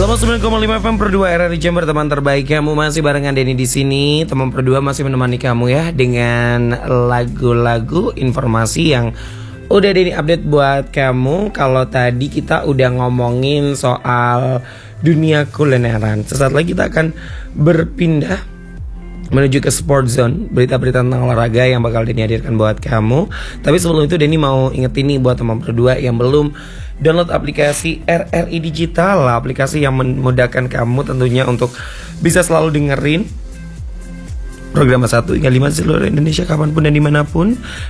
109,5 FM per 2 RRI Jember, teman terbaik kamu. Masih barengan Denny di sini. Teman per 2 masih menemani kamu ya dengan lagu-lagu informasi yang udah Denny update buat kamu. Kalau tadi kita udah ngomongin soal dunia kulineran, sesaat lagi kita akan berpindah menuju ke Sport Zone, berita-berita tentang olahraga yang bakal Denny hadirkan buat kamu. Tapi sebelum itu Denny mau ingetin nih buat teman berdua yang belum download aplikasi RRI Digital, aplikasi yang memudahkan kamu tentunya untuk bisa selalu dengerin program 1 hingga 5 seluruh Indonesia kapanpun dan dimanapun.